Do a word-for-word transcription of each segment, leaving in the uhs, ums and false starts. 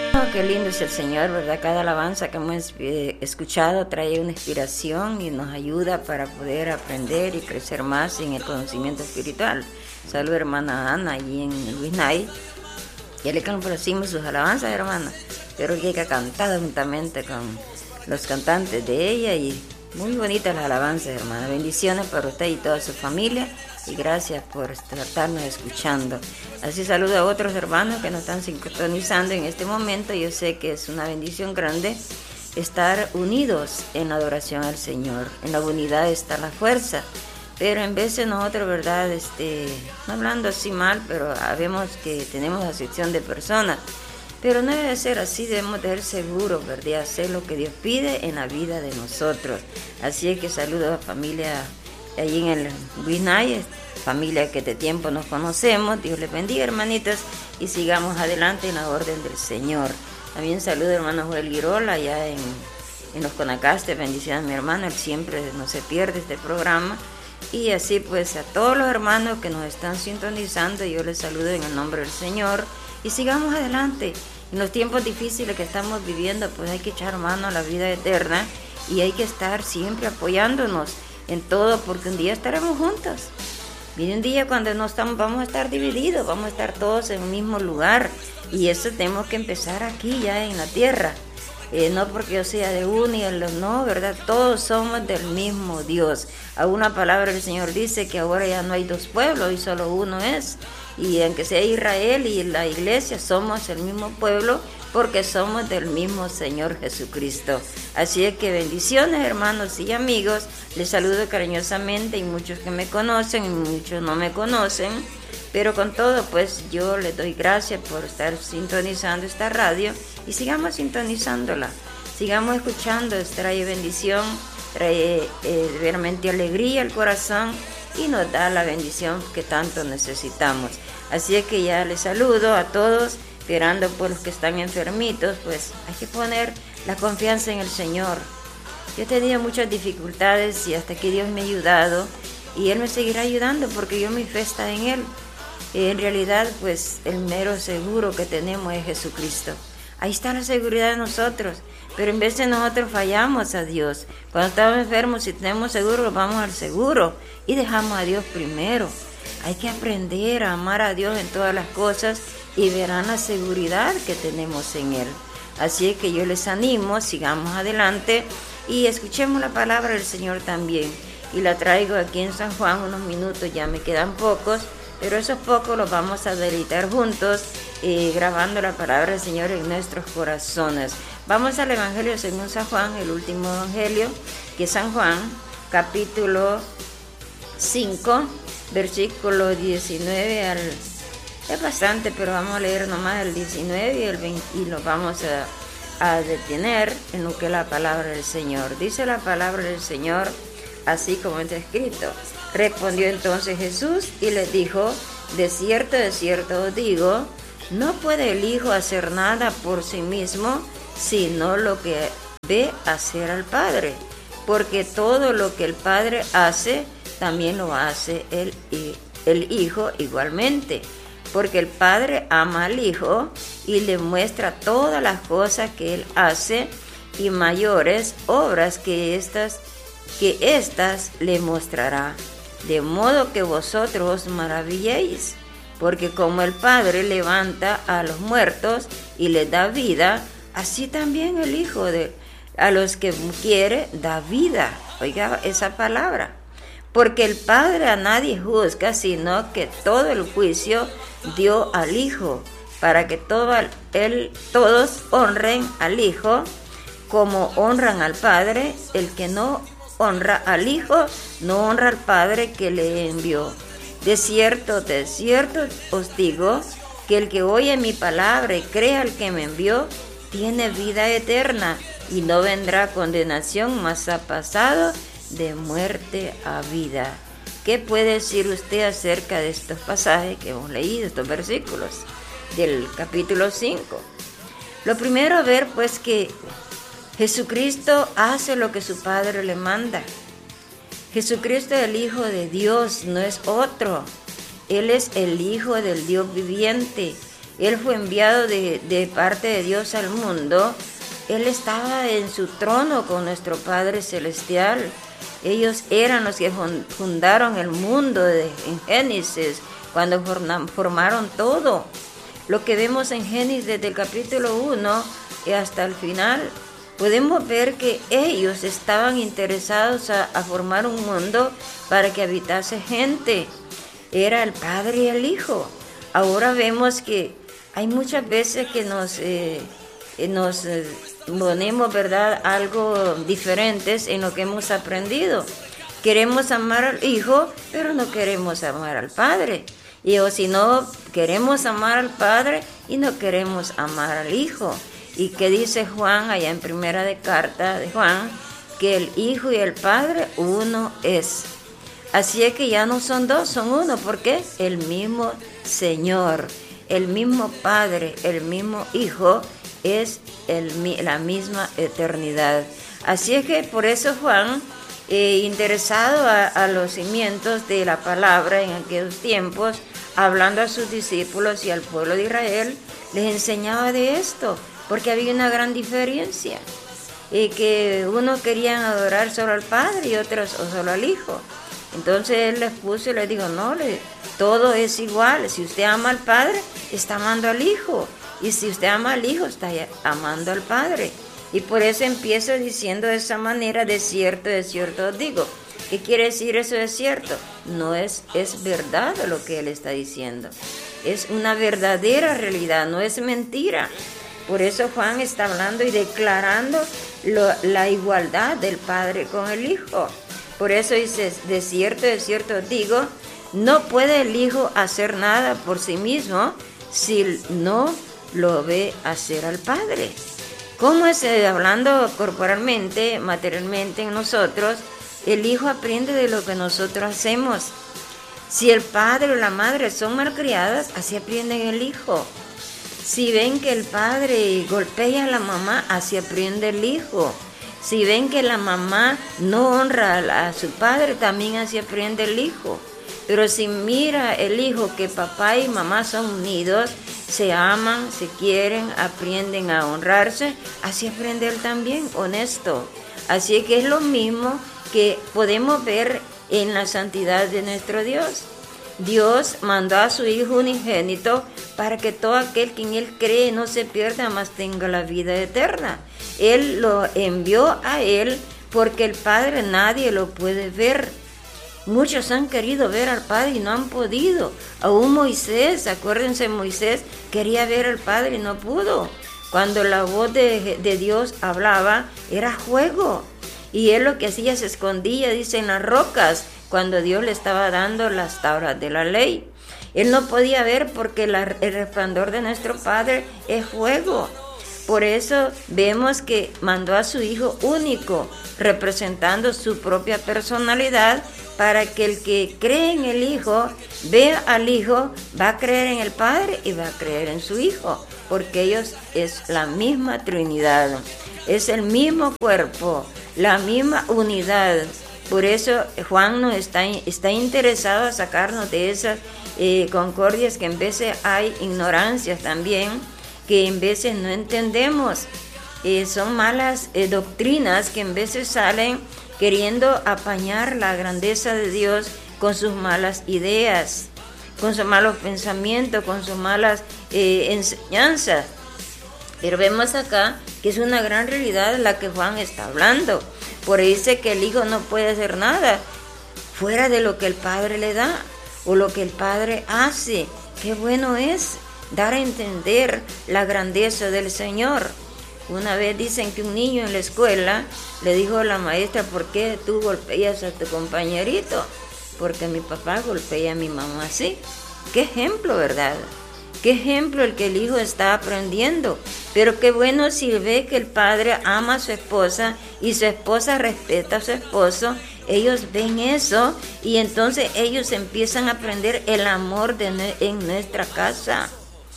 Oh, qué lindo es el Señor, ¿verdad? Cada alabanza que hemos eh, escuchado trae una inspiración y nos ayuda para poder aprender y crecer más en el conocimiento espiritual. Salud, hermana Ana, allí en Luis Nay. Ya le complasimos sus alabanzas, hermana. Espero que haya cantado juntamente con los cantantes de ella y muy bonitas las alabanzas, hermana. Bendiciones para usted y toda su familia y gracias por estarnos escuchando. Así saludo a otros hermanos que nos están sintonizando en este momento. Yo sé que es una bendición grande estar unidos en la adoración al Señor. En la unidad está la fuerza. Pero en vez de nosotros, ¿verdad? Este, no hablando así mal, pero sabemos que tenemos acepción de personas. Pero no debe ser así, debemos de ser seguros, ¿verdad? De hacer lo que Dios pide en la vida de nosotros. Así es que saludo a la familia allí en el Guinay, familia que de tiempo nos conocemos. Dios les bendiga, hermanitas, y sigamos adelante en la orden del Señor. También saludo a hermano Joel Girola allá en, en los Conacastes. Bendiciones a mi hermano, él siempre no se pierde este programa. Y así pues a todos los hermanos que nos están sintonizando, yo les saludo en el nombre del Señor y sigamos adelante. En los tiempos difíciles que estamos viviendo, pues hay que echar mano a la vida eterna y hay que estar siempre apoyándonos en todo, porque un día estaremos juntos. Viene un día cuando no estamos, vamos a estar divididos, vamos a estar todos en un mismo lugar y eso tenemos que empezar aquí ya en la tierra. Eh, no porque yo sea de uno y el no, ¿verdad? Todos somos del mismo Dios. A una palabra el Señor dice que ahora ya no hay dos pueblos y solo uno es. Y aunque sea Israel y la iglesia, somos el mismo pueblo porque somos del mismo Señor Jesucristo. Así es que bendiciones, hermanos y amigos. Les saludo cariñosamente y muchos que me conocen y muchos no me conocen. Pero con todo, pues yo les doy gracias por estar sintonizando esta radio y sigamos sintonizándola, sigamos escuchando, trae bendición, trae eh, realmente alegría al corazón y nos da la bendición que tanto necesitamos. Así es que ya les saludo a todos, esperando por los que están enfermitos, pues hay que poner la confianza en el Señor. Yo he tenido muchas dificultades y hasta que Dios me ha ayudado y Él me seguirá ayudando porque yo mi fe está en Él. En realidad, pues el mero seguro que tenemos es Jesucristo. Ahí está la seguridad de nosotros, pero en vez de nosotros fallamos a Dios. Cuando estamos enfermos, si tenemos seguro, vamos al seguro y dejamos a Dios primero. Hay que aprender a amar a Dios en todas las cosas y verán la seguridad que tenemos en Él. Así es que yo les animo, sigamos adelante y escuchemos la palabra del Señor también. Y la traigo aquí en San Juan unos minutos, ya me quedan pocos. Pero esos pocos los vamos a meditar juntos, eh, grabando la palabra del Señor en nuestros corazones. Vamos al Evangelio según San Juan, el último Evangelio, que es San Juan, capítulo cinco, versículo diecinueve al... Es bastante, pero vamos a leer nomás el diecinueve y el veinte y lo vamos a, a detener en lo que es la palabra del Señor. Dice la palabra del Señor así como está escrito. Respondió entonces Jesús y les dijo, de cierto, de cierto os digo, no puede el Hijo hacer nada por sí mismo, sino lo que ve hacer al Padre, porque todo lo que el Padre hace, también lo hace el, el Hijo igualmente, porque el Padre ama al Hijo y le muestra todas las cosas que Él hace y mayores obras que estas, que éstas le mostrará. De modo que vosotros os maravilléis, porque como el Padre levanta a los muertos y les da vida, así también el Hijo de, a los que quiere da vida. Oiga esa palabra. Porque el Padre a nadie juzga, sino que todo el juicio dio al Hijo, para que todo el, todos honren al Hijo como honran al Padre. El que no honra al Hijo, no honra al Padre que le envió. De cierto, de cierto os digo, que el que oye mi palabra y cree al que me envió, tiene vida eterna, y no vendrá condenación, mas ha pasado de muerte a vida. ¿Qué puede decir usted acerca de estos pasajes que hemos leído, estos versículos del capítulo cinco? Lo primero, ver pues que Jesucristo hace lo que su Padre le manda. Jesucristo es el Hijo de Dios, no es otro. Él es el Hijo del Dios viviente. Él fue enviado de, de parte de Dios al mundo. Él estaba en su trono con nuestro Padre Celestial. Ellos eran los que fundaron el mundo de, en Génesis, cuando formaron todo. Lo que vemos en Génesis desde el capítulo uno y hasta el final, podemos ver que ellos estaban interesados a, a formar un mundo para que habitase gente. Era el Padre y el Hijo. Ahora vemos que hay muchas veces que nos, eh, nos eh, ponemos, ¿verdad?, algo diferentes en lo que hemos aprendido. Queremos amar al Hijo, pero no queremos amar al Padre. Y o si no, queremos amar al Padre y no queremos amar al Hijo. Y que dice Juan, allá en primera de carta de Juan, que el Hijo y el Padre uno es. Así es que ya no son dos, son uno. ¿Por qué? El mismo Señor, el mismo Padre, el mismo Hijo, es el, la misma eternidad. Así es que por eso Juan, eh, interesado a, a los cimientos de la palabra en aquellos tiempos, hablando a sus discípulos y al pueblo de Israel, les enseñaba de esto, porque había una gran diferencia, y que unos querían adorar solo al Padre y otros o solo al Hijo. Entonces él les puso y les dijo, no, le, todo es igual. Si usted ama al Padre, está amando al Hijo. Y si usted ama al Hijo, está amando al Padre. Y por eso empiezo diciendo de esa manera, de cierto, de cierto os digo. ¿Qué quiere decir eso de cierto? No es, es verdad lo que él está diciendo. Es una verdadera realidad, no es mentira. Por eso Juan está hablando y declarando lo, la igualdad del Padre con el Hijo. Por eso dice, de cierto, de cierto os digo, no puede el Hijo hacer nada por sí mismo si no lo ve hacer al Padre. ¿Cómo es? Hablando corporalmente, materialmente en nosotros, el Hijo aprende de lo que nosotros hacemos. Si el padre o la madre son malcriadas, así aprenden el Hijo. Si ven que el padre golpea a la mamá, así aprende el Hijo. Si ven que la mamá no honra a su padre, también así aprende el Hijo. Pero si mira el Hijo que papá y mamá son unidos, se aman, se quieren, aprenden a honrarse, así aprende él también, honesto. Así que es lo mismo que podemos ver en la santidad de nuestro Dios. Dios mandó a su Hijo unigénito para que todo aquel que en Él cree no se pierda, mas tenga la vida eterna. Él lo envió a Él porque el Padre nadie lo puede ver. Muchos han querido ver al Padre y no han podido. Aún Moisés, acuérdense, Moisés quería ver al Padre y no pudo. Cuando la voz de, de Dios hablaba, era juego. Y él lo que hacía se escondía, dice, en las rocas, cuando Dios le estaba dando las tablas de la ley. Él no podía ver porque la, el resplandor de nuestro Padre es fuego. Por eso vemos que mandó a su Hijo único, representando su propia personalidad, para que el que cree en el Hijo, vea al Hijo, va a creer en el Padre y va a creer en su Hijo, porque ellos es la misma Trinidad, es el mismo cuerpo, la misma unidad. Por eso Juan nos está, está interesado a sacarnos de esas eh, concordias que en veces hay ignorancias también, que en veces no entendemos. Eh, son malas eh, doctrinas que en veces salen queriendo apañar la grandeza de Dios con sus malas ideas, con sus malos pensamientos, con sus malas eh, enseñanzas. Pero vemos acá que es una gran realidad la que Juan está hablando. Por eso dice que el Hijo no puede hacer nada fuera de lo que el Padre le da o lo que el Padre hace. Qué bueno es dar a entender la grandeza del Señor. Una vez dicen que un niño en la escuela le dijo a la maestra, ¿por qué tú golpeas a tu compañerito? Porque mi papá golpea a mi mamá así. Qué ejemplo, ¿verdad? Qué ejemplo el que el hijo está aprendiendo. Pero qué bueno si ve que el padre ama a su esposa y su esposa respeta a su esposo. Ellos ven eso y entonces ellos empiezan a aprender el amor de, en nuestra casa.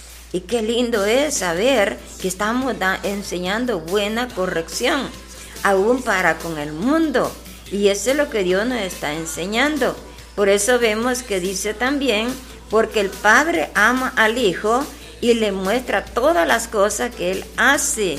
Y qué lindo es saber que estamos da, enseñando buena corrección, aún para con el mundo. Y eso es lo que Dios nos está enseñando. Por eso vemos que dice también, porque el Padre ama al Hijo y le muestra todas las cosas que él hace.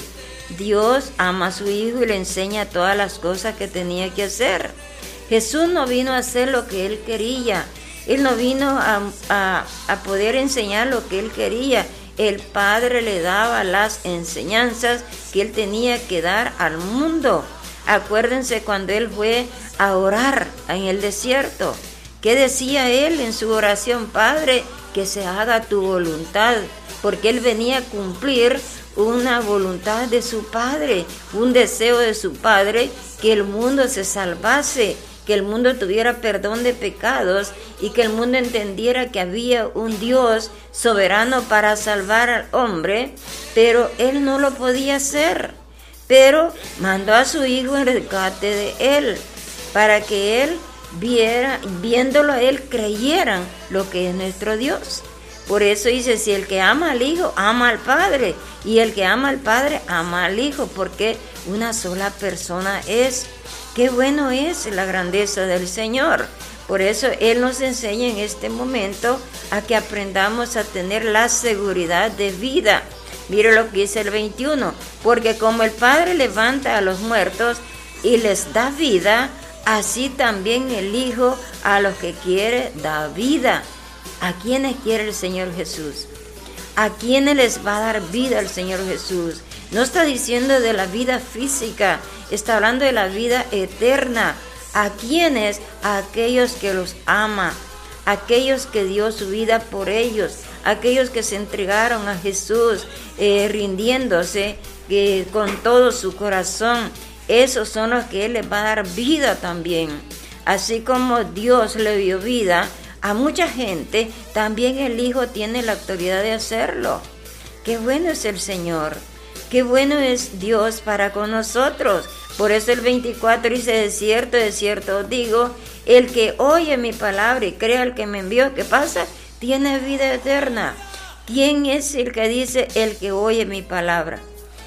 Dios ama a su Hijo y le enseña todas las cosas que tenía que hacer. Jesús no vino a hacer lo que él quería. Él no vino a, a, a poder enseñar lo que él quería. El Padre le daba las enseñanzas que él tenía que dar al mundo. Acuérdense cuando él fue a orar en el desierto. ¿Qué decía él en su oración? Padre, que se haga tu voluntad, porque él venía a cumplir una voluntad de su Padre, un deseo de su Padre, que el mundo se salvase, que el mundo tuviera perdón de pecados y que el mundo entendiera que había un Dios soberano para salvar al hombre, pero él no lo podía hacer. Pero mandó a su Hijo en rescate de él, para que él viera, viéndolo a él, creyeran lo que es nuestro Dios. Por eso dice, si el que ama al Hijo, ama al Padre, y el que ama al Padre, ama al Hijo, porque una sola persona es. Qué bueno es la grandeza del Señor. Por eso Él nos enseña en este momento a que aprendamos a tener la seguridad de vida. Mire lo que dice el veintiuno, porque como el Padre levanta a los muertos y les da vida, así también el Hijo a los que quiere da vida. ¿A quiénes quiere el Señor Jesús? ¿A quiénes les va a dar vida el Señor Jesús? No está diciendo de la vida física, está hablando de la vida eterna. ¿A quiénes? A aquellos que los ama, aquellos que dio su vida por ellos, aquellos que se entregaron a Jesús eh, rindiéndose eh, con todo su corazón. Esos son los que Él les va a dar vida también. Así como Dios le dio vida a mucha gente, también el Hijo tiene la autoridad de hacerlo. Qué bueno es el Señor. Qué bueno es Dios para con nosotros. Por eso el veinticuatro dice, de cierto, de cierto os digo, el que oye mi palabra y crea al que me envió, ¿qué pasa? Tiene vida eterna. ¿Quién es el que dice el que oye mi palabra?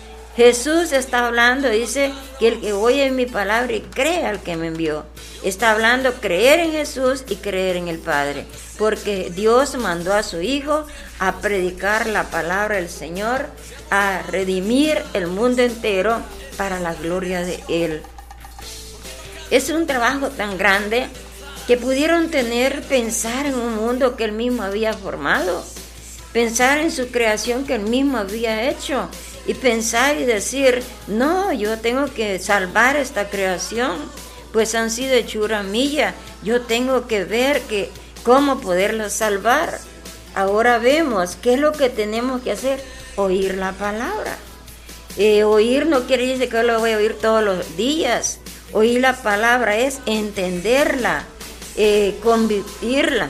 Jesús está hablando, dice que el que oye mi palabra y cree al que me envió. Está hablando creer en Jesús y creer en el Padre, porque Dios mandó a su Hijo a predicar la palabra del Señor, a redimir el mundo entero para la gloria de Él. Es un trabajo tan grande que pudieron tener, pensar en un mundo que Él mismo había formado, pensar en su creación que Él mismo había hecho, y pensar y decir, no, yo tengo que salvar esta creación, pues han sido hechura mía, yo tengo que ver que cómo poderla salvar. Ahora vemos qué es lo que tenemos que hacer, oír la palabra. Eh, oír no quiere decir que yo lo voy a oír todos los días. Oír la palabra es entenderla, eh, convivirla.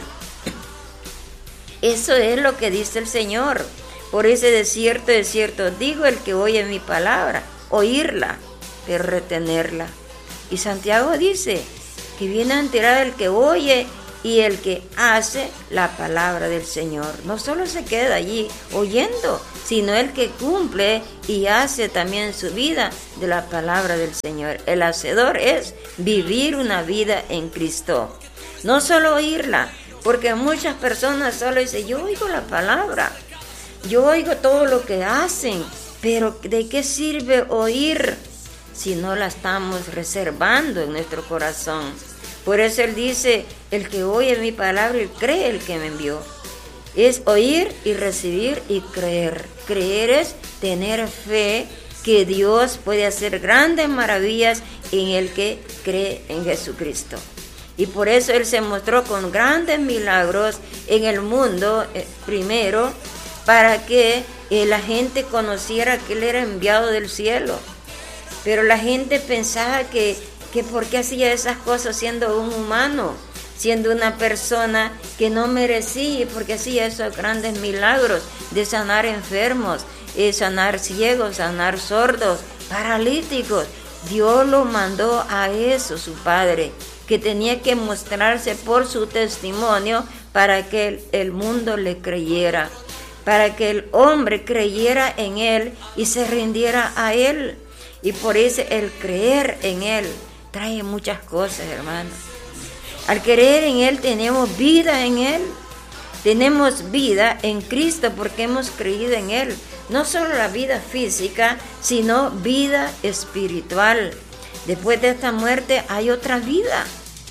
Eso es lo que dice el Señor. Por ese de cierto, de cierto, digo el que oye mi palabra, oírla, pero retenerla. Y Santiago dice que viene a enterar el que oye y el que hace la palabra del Señor. No solo se queda allí oyendo, sino el que cumple y hace también su vida de la palabra del Señor. El hacedor es vivir una vida en Cristo. No solo oírla, porque muchas personas solo dicen, yo oigo la palabra, yo oigo todo lo que hacen, pero ¿de qué sirve oír si no la estamos reservando en nuestro corazón? Por eso Él dice, el que oye mi palabra y cree el que me envió. Es oír y recibir y creer. Creer es tener fe que Dios puede hacer grandes maravillas en el que cree en Jesucristo. Y por eso Él se mostró con grandes milagros en el mundo, eh, primero, para que eh, la gente conociera que Él era enviado del cielo. Pero la gente pensaba que, que por qué hacía esas cosas siendo un humano, siendo una persona que no merecía, porque hacía esos grandes milagros de sanar enfermos, eh, sanar ciegos, sanar sordos, paralíticos. Dios lo mandó a eso, su Padre, que tenía que mostrarse por su testimonio para que el, el mundo le creyera, para que el hombre creyera en Él y se rindiera a Él. Y por eso el creer en Él trae muchas cosas, hermanos. Al creer en Él tenemos vida en Él. tenemos vida en Cristo porque hemos creído en Él. No solo la vida física, sino vida espiritual. Después de esta muerte hay otra vida.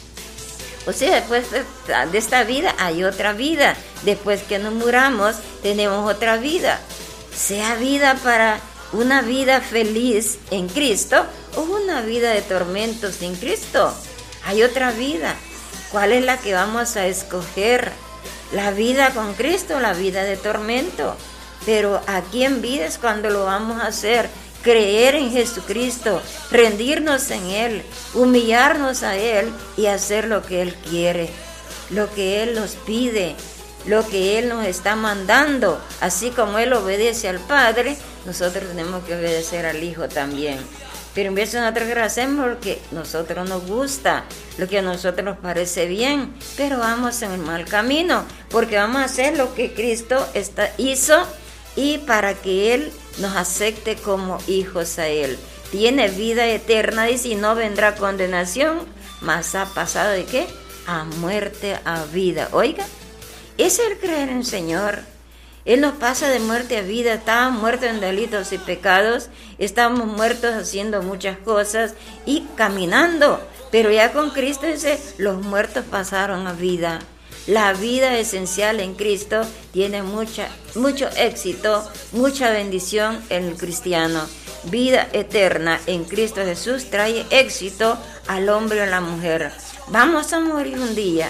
O sea, después de esta vida hay otra vida. Después que nos muramos, tenemos otra vida. Sea vida para una vida feliz en Cristo o una vida de tormento sin Cristo. Hay otra vida. ¿Cuál es la que vamos a escoger? ¿La vida con Cristo o la vida de tormento? Pero aquí en vida es cuando lo vamos a hacer. Creer en Jesucristo, rendirnos en Él, humillarnos a Él y hacer lo que Él quiere, lo que Él nos pide, lo que Él nos está mandando. Así como Él obedece al Padre, nosotros tenemos que obedecer al Hijo también. Pero en vez de nosotros lo hacemos porque a nosotros nos gusta, lo que a nosotros nos parece bien, pero vamos en el mal camino, porque vamos a hacer lo que Cristo está, hizo y para que Él nos acepte como hijos a Él. Tiene vida eterna y si no vendrá condenación, mas ha pasado ¿de qué? A muerte, a vida. Oiga, es el creer en el Señor. Él nos pasa de muerte a vida. Estábamos muertos en delitos y pecados, estábamos muertos haciendo muchas cosas y caminando, pero ya con Cristo dice, los muertos pasaron a vida. La vida esencial en Cristo tiene mucha, mucho éxito, mucha bendición en el cristiano. Vida eterna en Cristo Jesús trae éxito al hombre o a la mujer. Vamos a morir un día.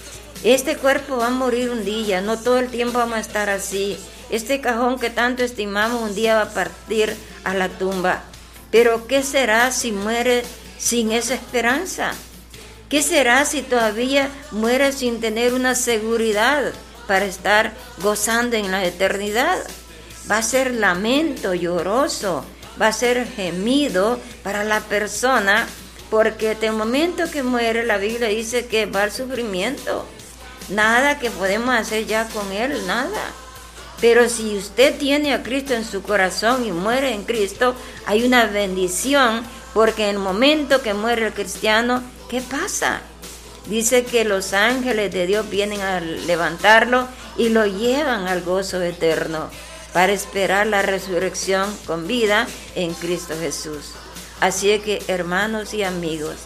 Este cuerpo va a morir un día, no todo el tiempo vamos a estar así. Este cajón que tanto estimamos un día va a partir a la tumba. Pero ¿qué será si muere sin esa esperanza? ¿Qué será si todavía muere sin tener una seguridad para estar gozando en la eternidad? Va a ser lamento lloroso, va a ser gemido para la persona, porque desde el momento que muere la Biblia dice que va al sufrimiento. Nada que podemos hacer ya con Él, nada. Pero si usted tiene a Cristo en su corazón y muere en Cristo, hay una bendición, porque en el momento que muere el cristiano, ¿qué pasa? Dice que los ángeles de Dios vienen a levantarlo y lo llevan al gozo eterno para esperar la resurrección con vida en Cristo Jesús. Así que, hermanos y amigos,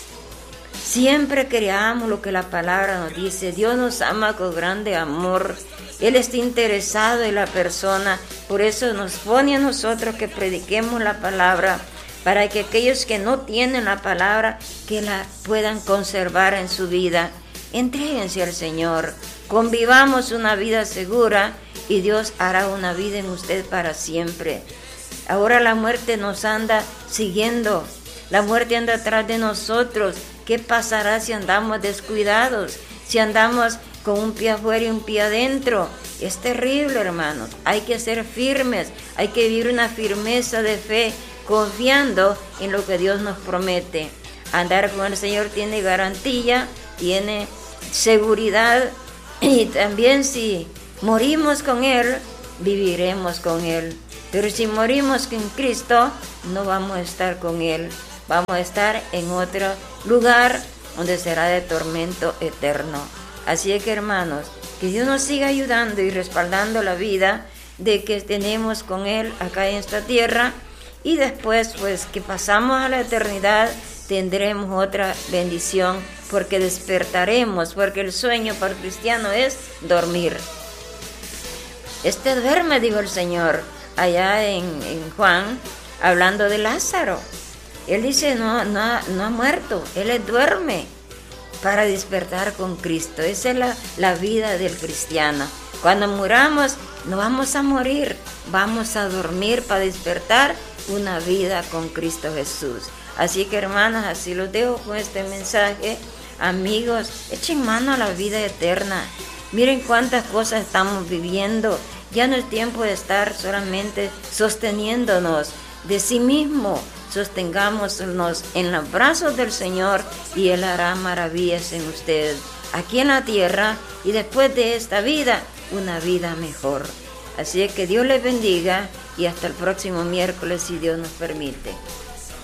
siempre creamos lo que la palabra nos dice. Dios nos ama con grande amor. Él está interesado en la persona. Por eso nos pone a nosotros que prediquemos la palabra, para que aquellos que no tienen la palabra, que la puedan conservar en su vida. Entréguense al Señor, convivamos una vida segura y Dios hará una vida en usted para siempre. Ahora la muerte nos anda siguiendo, la muerte anda atrás de nosotros. ¿Qué pasará si andamos descuidados? Si andamos con un pie afuera y un pie adentro. Es terrible, hermanos. Hay que ser firmes, hay que vivir una firmeza de fe, confiando en lo que Dios nos promete. Andar con el Señor tiene garantía, tiene seguridad, y también si morimos con Él, viviremos con Él. Pero si morimos con Cristo, no vamos a estar con Él. Vamos a estar en otro lugar donde será de tormento eterno. Así que, hermanos, que Dios nos siga ayudando y respaldando la vida de que tenemos con Él acá en esta tierra. Y después, pues, que pasamos a la eternidad, tendremos otra bendición, porque despertaremos, porque el sueño para el cristiano es dormir. Este duerme, dijo el Señor, allá en, en Juan, hablando de Lázaro. Él dice, no, no, no ha muerto, él duerme para despertar con Cristo. Esa es la, la vida del cristiano. Cuando muramos, no vamos a morir, vamos a dormir para despertar una vida con Cristo Jesús. Así que, hermanos, así los dejo con este mensaje. Amigos, echen mano a la vida eterna. Miren cuántas cosas estamos viviendo. Ya no es tiempo de estar solamente sosteniéndonos de sí mismo. Sostengámonos en los brazos del Señor y Él hará maravillas en ustedes, aquí en la tierra, y después de esta vida, una vida mejor. Así que Dios les bendiga y hasta el próximo miércoles, si Dios nos permite.